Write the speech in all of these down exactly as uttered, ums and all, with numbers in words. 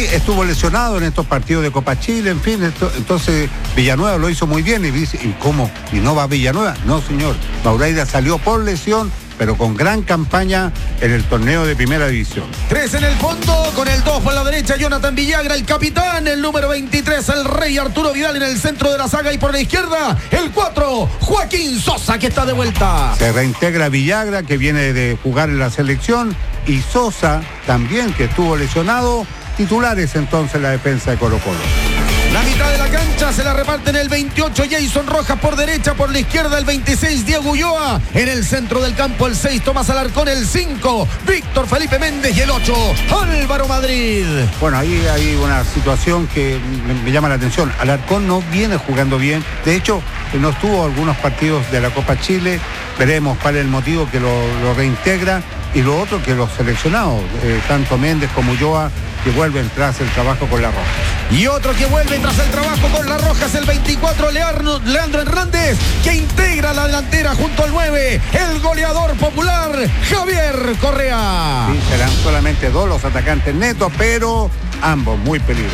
estuvo lesionado en estos partidos de Copa Chile, en fin, esto, entonces Villanueva lo hizo muy bien y dice, ¿y cómo? ¿Y no va Villanueva? No, señor, Mauraida salió por lesión, pero con gran campaña en el torneo de primera división. Tres en el fondo, con el dos por la derecha, Jonathan Villagra, el capitán, el número veintitrés, el Rey Arturo Vidal en el centro de la saga, y por la izquierda, el cuatro, Joaquín Sosa, que está de vuelta. Se reintegra Villagra, que viene de jugar en la selección, y Sosa también, que estuvo lesionado, titulares entonces la defensa de Colo-Colo. La mitad de la cancha se la reparten el veintiocho, Jason Rojas por derecha, por la izquierda el veintiséis, Diego Ulloa. En el centro del campo el seis, Tomás Alarcón, el cinco, Víctor Felipe Méndez, y el ocho, Álvaro Madrid. Bueno, ahí hay una situación que me, me llama la atención. Alarcón no viene jugando bien. De hecho, no estuvo algunos partidos de la Copa Chile. Veremos cuál es el motivo que lo, lo reintegra. Y lo otro, que los seleccionados, eh, tanto Méndez como Ulloa, que vuelven tras el trabajo con la Roja. Y otro que vuelve tras el trabajo con la Rojas, el veinticuatro, Leandro, Leandro Hernández, que integra la delantera junto al nueve, el goleador popular, Javier Correa. Sí, serán solamente dos los atacantes netos, pero ambos muy peligrosos.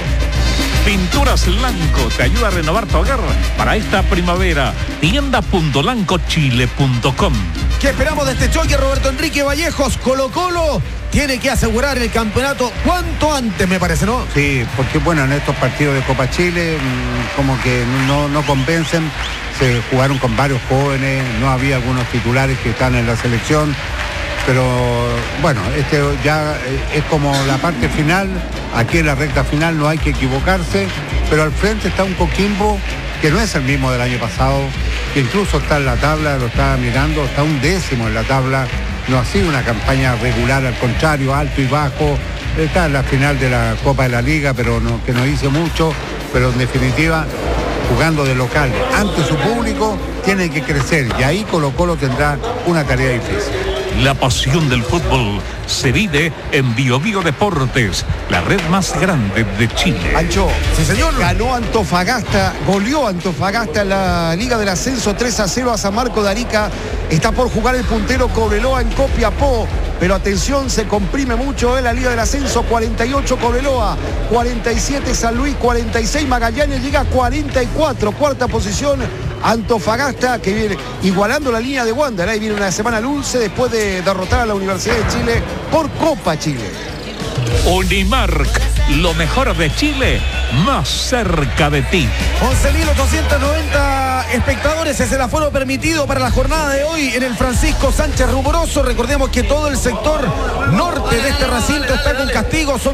Pinturas Lanco te ayuda a renovar tu hogar para esta primavera. tienda punto lanco chile punto com. ¿Qué esperamos de este choque, Roberto Enrique Vallejos? Colo-Colo tiene que asegurar el campeonato cuanto antes, me parece, ¿no? Sí, porque bueno, en estos partidos de Copa Chile como que no, no convencen. Se jugaron con varios jóvenes, no había algunos titulares que están en la selección. Pero bueno, este ya es como la parte final, aquí en la recta final no hay que equivocarse, pero al frente está un Coquimbo que no es el mismo del año pasado, que incluso está en la tabla, lo estaba mirando, está un décimo en la tabla, no ha sido una campaña regular, al contrario, alto y bajo, está en la final de la Copa de la Liga, pero no, que no dice mucho, pero en definitiva, jugando de local ante su público, tiene que crecer y ahí Colo-Colo tendrá una tarea difícil. La pasión del fútbol se vive en Bio Bio Deportes, la red más grande de Chile. Ancho, sí señor, ganó Antofagasta, goleó Antofagasta en la Liga del Ascenso tres a cero a San Marco de Arica. Está por jugar el puntero Cobreloa en Copiapó, pero atención, se comprime mucho en la Liga del Ascenso. Cuarenta y ocho Cobreloa, cuarenta y siete San Luis, cuarenta y seis Magallanes, llega a cuarenta y cuatro, cuarta posición Antofagasta, que viene igualando la línea de Wander. Ahí viene una semana dulce después de derrotar a la Universidad de Chile por Copa Chile. Unimark, lo mejor de Chile, más cerca de ti. once mil ochocientos noventa espectadores es el aforo permitido para la jornada de hoy en el Francisco Sánchez Rumoroso. Recordemos que todo el sector norte de este recinto está con castigos. Son